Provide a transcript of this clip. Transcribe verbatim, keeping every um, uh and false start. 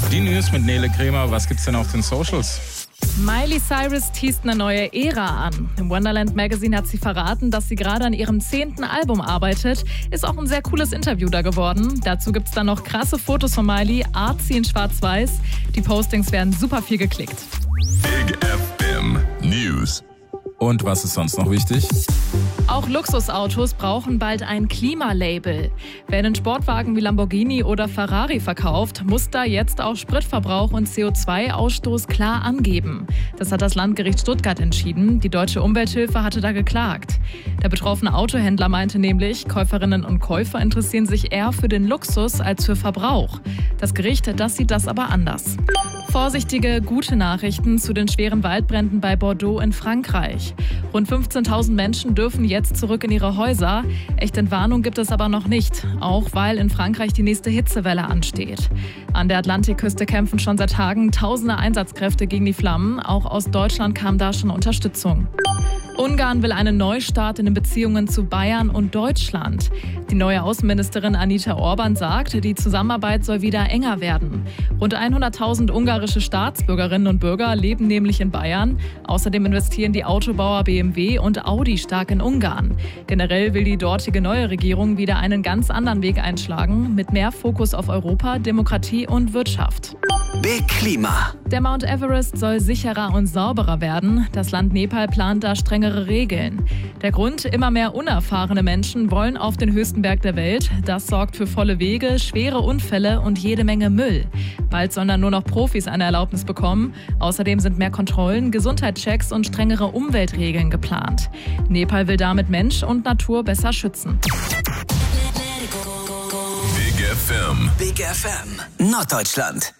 Die News mit Nele Kremer. Was gibt's denn auf den Socials? Miley Cyrus teast eine neue Ära an. Im Wonderland Magazine hat sie verraten, dass sie gerade an ihrem zehnten Album arbeitet. Ist auch ein sehr cooles Interview da geworden. Dazu gibt's dann noch krasse Fotos von Miley, artsy in schwarz-weiß. Die Postings werden super viel geklickt. Big F M News. Und was ist sonst noch wichtig? Auch Luxusautos brauchen bald ein Klimalabel. Wer einen Sportwagen wie Lamborghini oder Ferrari verkauft, muss da jetzt auch Spritverbrauch und C O zwei Ausstoß klar angeben. Das hat das Landgericht Stuttgart entschieden. Die Deutsche Umwelthilfe hatte da geklagt. Der betroffene Autohändler meinte nämlich, Käuferinnen und Käufer interessieren sich eher für den Luxus als für Verbrauch. Das Gericht, das sieht das aber anders. Vorsichtige, gute Nachrichten zu den schweren Waldbränden bei Bordeaux in Frankreich. Rund fünfzehntausend Menschen dürfen jetzt zurück in ihre Häuser. Echte Entwarnung gibt es aber noch nicht, auch weil in Frankreich die nächste Hitzewelle ansteht. An der Atlantikküste kämpfen schon seit Tagen tausende Einsatzkräfte gegen die Flammen. Auch aus Deutschland kam da schon Unterstützung. Ungarn will einen Neustart in den Beziehungen zu Bayern und Deutschland. Die neue Außenministerin Anita Orban sagt, die Zusammenarbeit soll wieder enger werden. Rund hunderttausend ungarische Staatsbürgerinnen und Bürger leben nämlich in Bayern. Außerdem investieren die Autobauer B M W und Audi stark in Ungarn. Generell will die dortige neue Regierung wieder einen ganz anderen Weg einschlagen, mit mehr Fokus auf Europa, Demokratie und Wirtschaft. Big Klima. Der Mount Everest soll sicherer und sauberer werden. Das Land Nepal plant da strengere Regeln. Der Grund: immer mehr unerfahrene Menschen wollen auf den höchsten Berg der Welt. Das sorgt für volle Wege, schwere Unfälle und jede Menge Müll. Bald sollen dann nur noch Profis eine Erlaubnis bekommen. Außerdem sind mehr Kontrollen, Gesundheitschecks und strengere Umweltregeln geplant. Nepal will damit Mensch und Natur besser schützen. Big F M. Big F M. Norddeutschland.